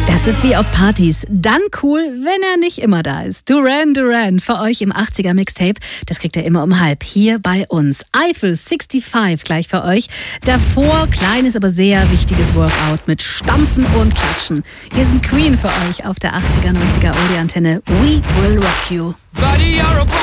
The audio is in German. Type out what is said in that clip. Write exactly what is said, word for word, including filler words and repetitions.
Das ist wie auf Partys. Dann cool, wenn er nicht immer da ist. Duran Duran für euch im achtziger Mixtape. Das kriegt er immer um halb hier bei uns. Eiffel fünfundsechzig gleich für euch. Davor kleines, aber sehr wichtiges Workout mit Stampfen und Klatschen. Hier sind Queen für euch auf der achtziger, neunziger Audi-Antenne. We will rock you. Buddy, you're a